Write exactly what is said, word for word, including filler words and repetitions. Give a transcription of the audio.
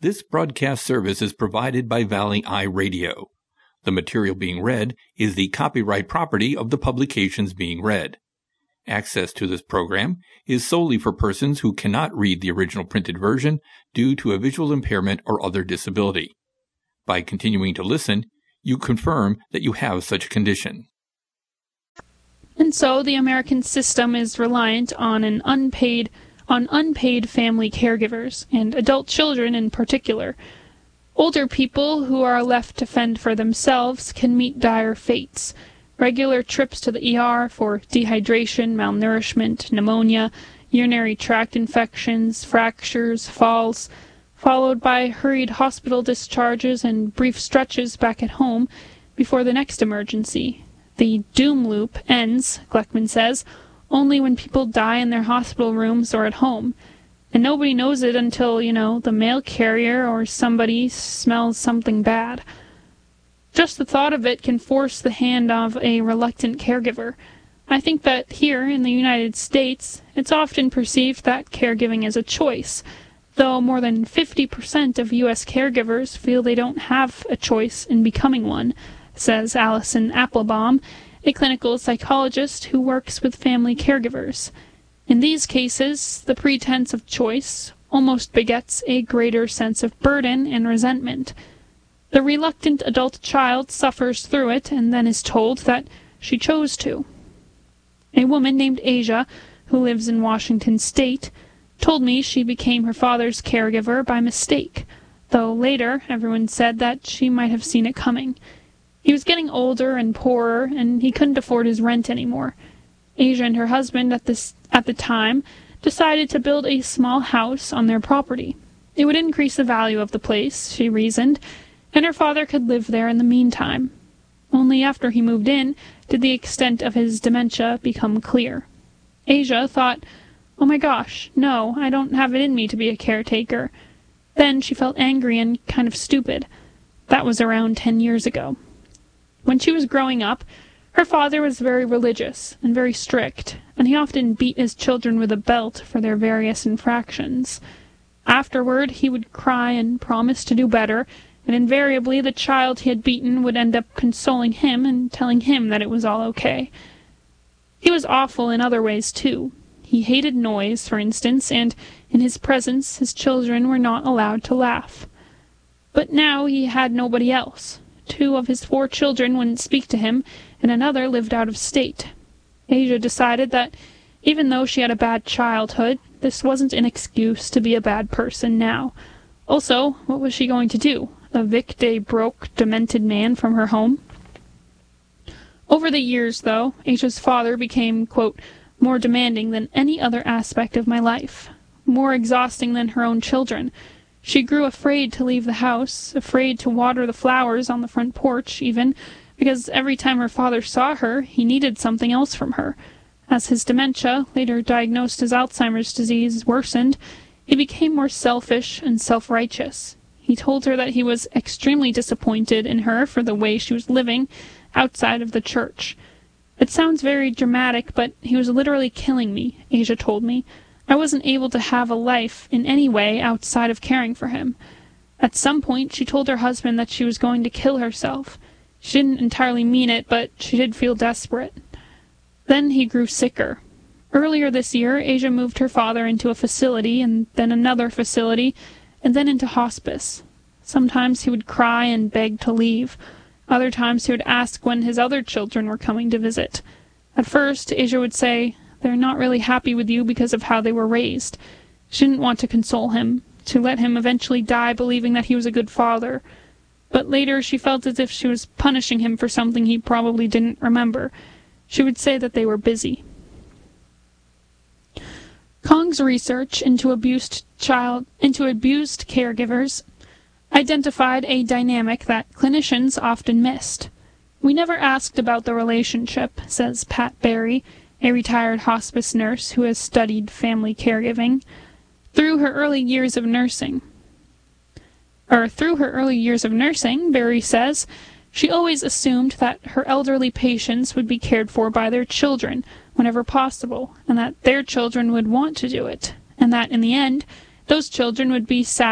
This broadcast service is provided by Valley Eye Radio. The material being read is the copyright property of the publications being read. Access to this program is solely for persons who cannot read the original printed version due to a visual impairment or other disability. By continuing to listen, you confirm that you have such a condition. And so the American system is reliant on an unpaid on unpaid family caregivers, and adult children in particular. Older people who are left to fend for themselves can meet dire fates. Regular trips to the E R for dehydration, malnourishment, pneumonia, urinary tract infections, fractures, falls, followed by hurried hospital discharges and brief stretches back at home before the next emergency. The doom loop ends, Gleckman says, only when people die in their hospital rooms or at home. And nobody knows it until, you know, the mail carrier or somebody smells something bad. Just the thought of it can force the hand of a reluctant caregiver. I think that here in the United States, it's often perceived that caregiving is a choice, though more than fifty percent of U S caregivers feel they don't have a choice in becoming one, says Allison Applebaum, a clinical psychologist who works with family caregivers. In these cases, the pretense of choice almost begets a greater sense of burden and resentment. The reluctant adult child suffers through it and then is told that she chose to. A woman named Asia, who lives in Washington State, told me she became her father's caregiver by mistake, though later everyone said that she might have seen it coming. He was getting older and poorer, and he couldn't afford his rent anymore. Asia and her husband at this at the time decided to build a small house on their property. It would increase the value of the place, she reasoned, and her father could live there in the meantime. Only after he moved in did the extent of his dementia become clear. Asia thought, "Oh my gosh, no, I don't have it in me to be a caretaker." Then she felt angry and kind of stupid. That was around ten years ago. When she was growing up, her father was very religious and very strict, and he often beat his children with a belt for their various infractions. Afterward, he would cry and promise to do better, and invariably the child he had beaten would end up consoling him and telling him that it was all okay. He was awful in other ways, too. He hated noise, for instance, and in his presence his children were not allowed to laugh. But now he had nobody else. Two of his four children wouldn't speak to him, and another lived out of state. Asia decided that, even though she had a bad childhood, this wasn't an excuse to be a bad person now. Also, what was she going to do? Evict a broke, demented man from her home? Over the years, though, Asia's father became, quote, more demanding than any other aspect of my life, more exhausting than her own children. She grew afraid to leave the house, afraid to water the flowers on the front porch, even, because every time her father saw her, he needed something else from her. As his dementia, later diagnosed as Alzheimer's disease, worsened, he became more selfish and self-righteous. He told her that he was extremely disappointed in her for the way she was living outside of the church. It sounds very dramatic, but he was literally killing me, Asia told me. I wasn't able to have a life in any way outside of caring for him. At some point, she told her husband that she was going to kill herself. She didn't entirely mean it, but she did feel desperate. Then he grew sicker. Earlier this year, Asia moved her father into a facility, and then another facility, and then into hospice. Sometimes he would cry and beg to leave. Other times he would ask when his other children were coming to visit. At first, Asia would say, "They're not really happy with you because of how they were raised." She didn't want to console him, to let him eventually die believing that he was a good father. But later she felt as if she was punishing him for something he probably didn't remember. She would say that they were busy. Kong's research into abused child into abused caregivers identified a dynamic that clinicians often missed. "We never asked about the relationship," says Pat Berry, a retired hospice nurse who has studied family caregiving, through her early years of nursing. Or through her early years of nursing, Berry says, she always assumed that her elderly patients would be cared for by their children whenever possible, and that their children would want to do it, and that in the end, those children would be sad